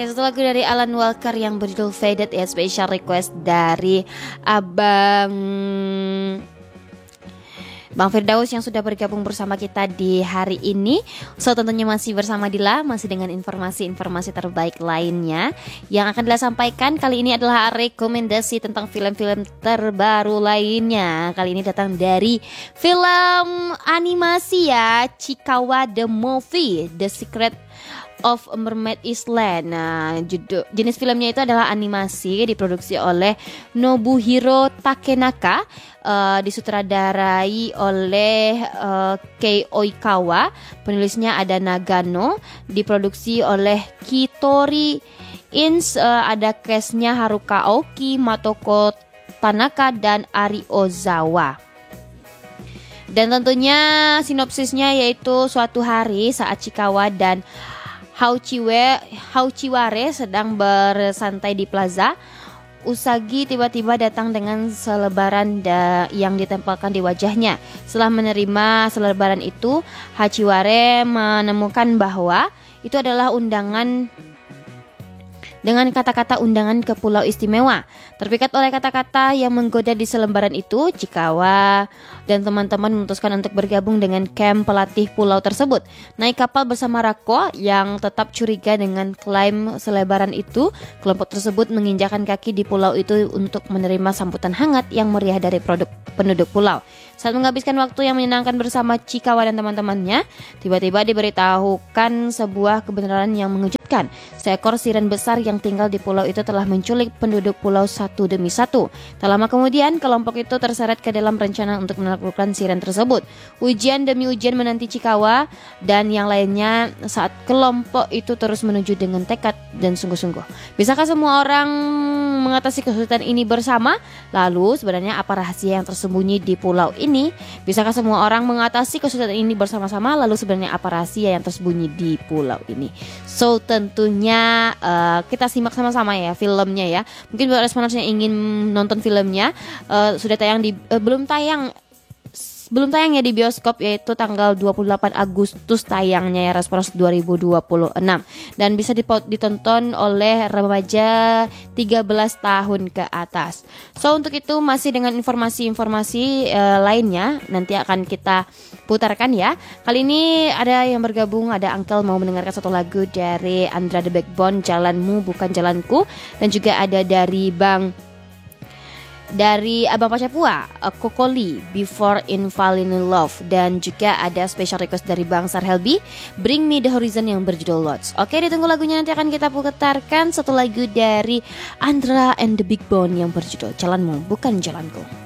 Oke, satu lagu dari Alan Walker yang berjudul Faded ya, special request dari Abang Bang Firdaus yang sudah bergabung bersama kita di hari ini. So tentunya masih bersama Dila, masih dengan informasi-informasi terbaik lainnya yang akan Dila sampaikan. Kali ini adalah rekomendasi tentang film-film terbaru lainnya. Kali ini datang dari film animasi ya, Chikawa the Movie, The Secret of Mermaid Island. Nah, jenis filmnya itu adalah animasi, diproduksi oleh Nobuhiro Takenaka, disutradarai oleh Kei Oikawa, penulisnya ada Nagano, diproduksi oleh Kitori Inc, ada cast-nya Haruka Aoki, Matoko Tanaka dan Ari Ozawa. Dan tentunya sinopsisnya yaitu suatu hari saat Chikawa dan Hachiware sedang bersantai di plaza, Usagi tiba-tiba datang dengan selebaran yang ditempelkan di wajahnya. Setelah menerima selebaran itu, Hachiware menemukan bahwa itu adalah undangan dengan kata-kata undangan ke Pulau Istimewa. Terpikat oleh kata-kata yang menggoda di selembaran itu, Chikawa dan teman-teman memutuskan untuk bergabung dengan kamp pelatih pulau tersebut. Naik kapal bersama Rako yang tetap curiga dengan klaim selebaran itu, kelompok tersebut menginjakan kaki di pulau itu untuk menerima sambutan hangat yang meriah dari penduduk pulau. Saat menghabiskan waktu yang menyenangkan bersama Chikawa dan teman-temannya, tiba-tiba diberitahukan sebuah kebenaran yang mengejutkan. Seekor siren besar yang tinggal di pulau itu telah menculik penduduk pulau satu demi satu. Tak lama kemudian, kelompok itu terseret ke dalam rencana untuk menaklukkan siren tersebut. Ujian demi ujian menanti Chikawa dan yang lainnya saat kelompok itu terus menuju dengan tekad dan sungguh-sungguh. Bisakah semua orang mengatasi kesulitan ini bersama? Lalu sebenarnya apa rahasia yang tersembunyi di pulau ini? Bisakah semua orang mengatasi kesulitan ini bersama-sama? Lalu sebenarnya apa rahasia yang tersembunyi di pulau ini? So tentunya kita simak sama-sama ya filmnya ya. Mungkin buat responders yang ingin nonton filmnya, sudah tayang belum tayang ya di bioskop, yaitu tanggal 28 Agustus tayangnya ya, Respons 2026, dan bisa ditonton oleh remaja 13 tahun ke atas. So untuk itu masih dengan informasi-informasi lainnya nanti akan kita putarkan ya. Kali ini ada yang bergabung, ada Uncle mau mendengarkan satu lagu dari Andra The Backbone, Jalanmu Bukan Jalanku, dan juga ada dari Abang Pacapua, Kokoli, Before in Falling in Love, dan juga ada special request dari Bang Sarhelbi, Bring Me the Horizon yang berjudul Lots. Oke, ditunggu lagunya, nanti akan kita putarkan satu lagu dari Andra and the Big Bone yang berjudul Jalanmu Bukan Jalanku.